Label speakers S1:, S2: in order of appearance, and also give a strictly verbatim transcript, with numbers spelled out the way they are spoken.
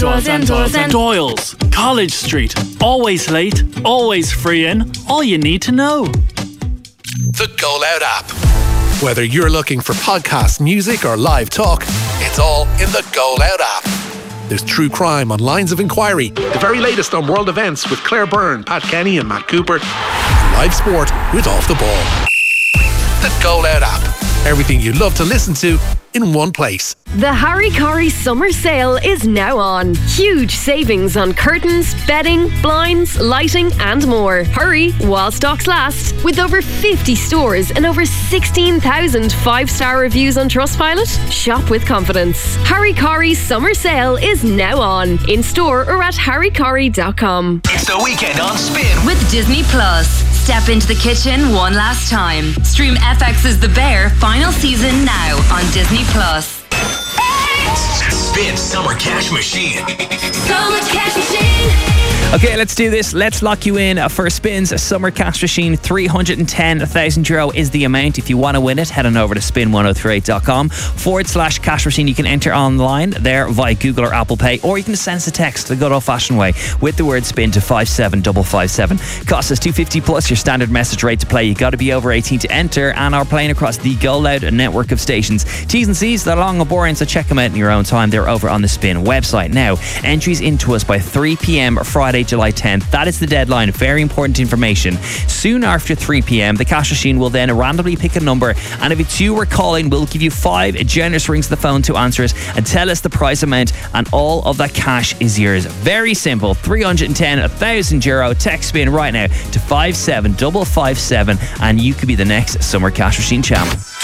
S1: Doyle's and Doyle's and Doyle's, College Street. Always late, always free in. All you need to know.
S2: The Go Loud app. Whether you're looking for podcast, music or live talk, it's all in the Go Loud app. There's true crime on Lines of Inquiry, the very latest on world events with Claire Byrne, Pat Kenny and Matt Cooper, and live sport with Off the Ball. The Go Loud app. Everything you love to listen to in one place.
S3: The Harry Corey summer sale is now on. Huge savings on curtains, bedding, blinds, lighting and more. Hurry while stocks last. With over fifty stores and over sixteen thousand five-star reviews on Trustpilot, shop with confidence. Harry Corey's summer sale is now on. In store or at harry corey dot com.
S4: It's the weekend on Spin
S5: with Disney Plus. Step into the kitchen one last time. Stream F X's The Bear final season now on Disney Plus.
S4: Spin Summer Cash Machine.
S5: Summer Cash Machine.
S6: Okay, let's do this. Let's lock you in for Spin's Summer Cash Machine. three hundred ten thousand euro is the amount. If you want to win it, head on over to spin ten thirty-eight dot com forward slash cash machine. You can enter online there via Google or Apple Pay, or you can send us a text the good old fashioned way with the word spin to five seven five five seven. Cost us two fifty plus your standard message rate to play. You got to be over eighteen to enter and are playing across the Go Loud network of stations. T's and C's, they're long and boring, so check them out in your own time. They're over on the Spin website. Now, entries into us by three p.m. Friday, July tenth. That is the deadline. Very important information. Soon after three p.m, the cash machine will then randomly pick a number, and if it's you we're calling, we'll give you five generous rings to the phone to answer it and tell us the prize amount, and all of that cash is yours. Very simple. three hundred ten thousand euro. Text Spin right now to five seven five five seven and you could be the next Summer Cash Machine champ.